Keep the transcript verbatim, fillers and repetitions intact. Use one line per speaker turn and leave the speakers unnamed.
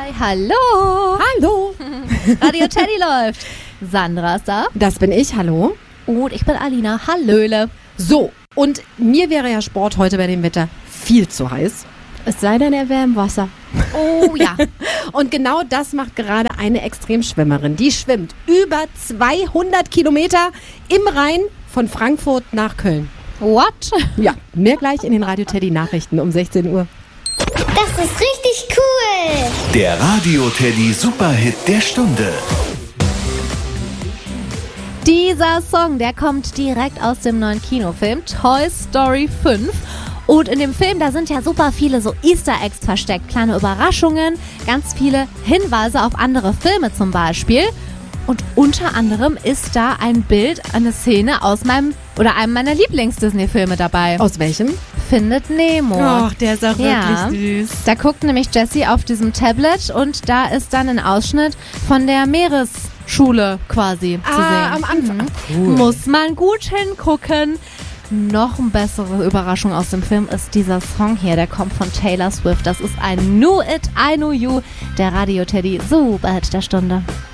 Hi, hallo.
Hallo.
Radio Teddy läuft. Sandra ist da.
Das bin ich, hallo.
Und ich bin Alina, hallöle.
So, und mir wäre ja Sport heute bei dem Wetter viel zu heiß. Es sei denn, er wäre im Wasser.
Oh ja.
Und genau das macht gerade eine Extremschwimmerin. Die schwimmt über zweihundert Kilometer im Rhein von Frankfurt nach Köln.
What?
Ja, mehr gleich in den Radio Teddy Nachrichten um sechzehn Uhr.
Das ist richtig cool.
Der Radio Teddy Superhit der Stunde.
Dieser Song, der kommt direkt aus dem neuen Kinofilm Toy Story fünf. Und in dem Film, da sind ja super viele so Easter Eggs versteckt, kleine Überraschungen, ganz viele Hinweise auf andere Filme zum Beispiel. Und unter anderem ist da ein Bild, eine Szene aus meinem oder einem meiner Lieblings-Disney-Filme dabei.
Aus welchem?
Findet Nemo.
Ach, der ist auch
Ja.
wirklich süß.
Da guckt nämlich Jessie auf diesem Tablet und da ist dann ein Ausschnitt von der Meeresschule quasi zu
Ah,
sehen.
am Anfang.
Mhm.
Cool.
Muss man gut hingucken. Noch eine bessere Überraschung aus dem Film ist dieser Song hier, der kommt von Taylor Swift. Das ist ein Knew It, I Know You, der Radio Teddy Superhit der Stunde.